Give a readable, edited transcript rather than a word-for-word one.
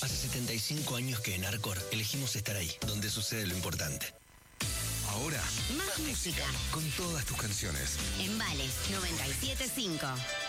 Hace 75 años que en Arcor elegimos estar ahí, donde sucede lo importante. Ahora, Más música. con todas tus canciones. En Vales 97.5.